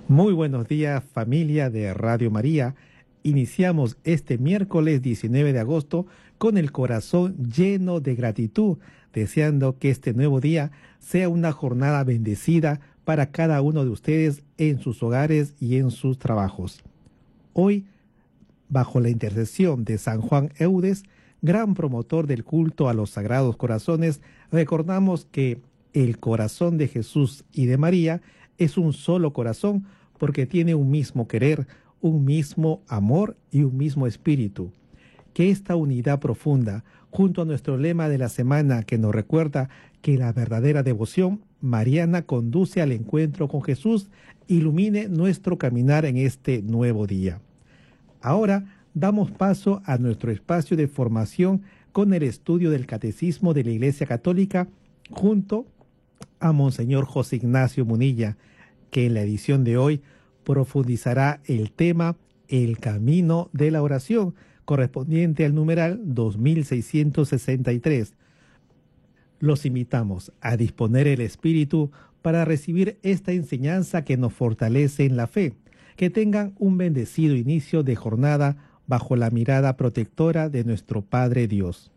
Muy buenos días, familia de Radio María. Iniciamos este miércoles 19 de agosto con el corazón lleno de gratitud, deseando que este nuevo día sea una jornada bendecida para cada uno de ustedes en sus hogares y en sus trabajos. Hoy, bajo la intercesión de San Juan Eudes, gran promotor del culto a los Sagrados Corazones, recordamos que el corazón de Jesús y de María es un solo corazón porque tiene un mismo querer, un mismo amor y un mismo espíritu. Que esta unidad profunda, junto a nuestro lema de la semana que nos recuerda que la verdadera devoción mariana conduce al encuentro con Jesús, ilumine nuestro caminar en este nuevo día. Ahora damos paso a nuestro espacio de formación con el estudio del Catecismo de la Iglesia Católica junto a Monseñor José Ignacio Munilla, que en la edición de hoy profundizará el tema El Camino de la Oración, correspondiente al numeral 2663. Los invitamos a disponer el espíritu para recibir esta enseñanza que nos fortalece en la fe. Que tengan un bendecido inicio de jornada bajo la mirada protectora de nuestro Padre Dios.